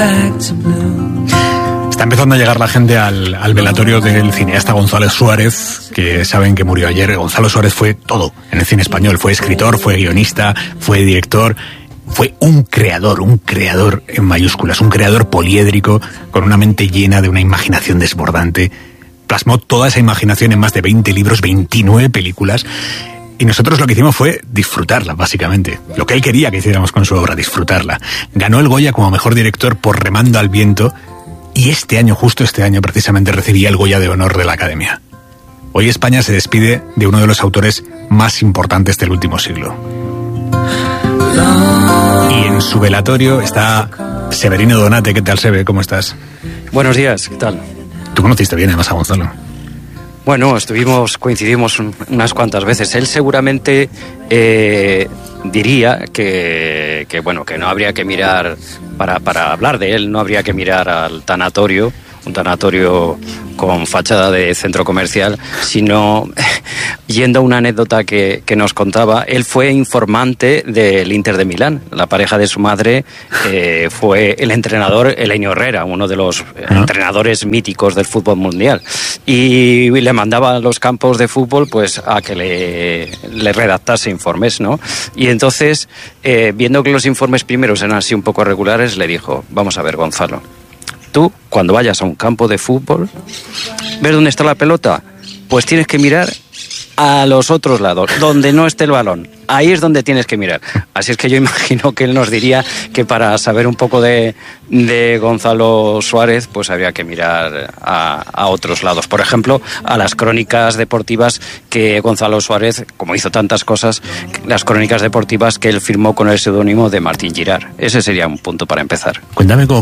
Está empezando a llegar la gente al velatorio del cineasta Gonzalo Suárez, que saben que murió ayer. Gonzalo Suárez fue todo en el cine español. Fue escritor, fue guionista, fue director, fue un creador en mayúsculas, un creador poliédrico, con una mente llena de una imaginación desbordante. Plasmó toda esa imaginación en más de 20 libros, 29 películas. Y nosotros lo que hicimos fue disfrutarla, básicamente. Lo que él quería que hiciéramos con su obra, disfrutarla. Ganó el Goya como mejor director por Remando al viento. Y este año, justo este año, precisamente recibía el Goya de honor de la Academia. Hoy España se despide de uno de los autores más importantes del último siglo. Y en su velatorio está Severino Donate. ¿Qué tal, Sebe? ¿Cómo estás? Buenos días, ¿qué tal? Tú conociste bien además a Gonzalo. Bueno, coincidimos unas cuantas veces. Él seguramente diría que no habría que mirar, para hablar de él, no habría que mirar al tanatorio, un tanatorio con fachada de centro comercial, sino yendo a una anécdota que nos contaba. Él fue informante del Inter de Milán. La pareja de su madre fue el entrenador Elenio Herrera, uno de los entrenadores míticos del fútbol mundial. Y le mandaba a los campos de fútbol pues a que le redactase informes, ¿no? Y entonces, viendo que los informes primeros eran así un poco regulares, le dijo: vamos a ver, Gonzalo, tú, cuando vayas a un campo de fútbol, ¿ves dónde está la pelota? Pues tienes que mirar a los otros lados, donde no esté el balón. Ahí es donde tienes que mirar. Así es que yo imagino que él nos diría que para saber un poco de Gonzalo Suárez, pues habría que mirar a otros lados. Por ejemplo, a las crónicas deportivas que Gonzalo Suárez, como hizo tantas cosas, las crónicas deportivas que él firmó con el seudónimo de Martín Girard. Ese sería un punto para empezar. Cuéntame cómo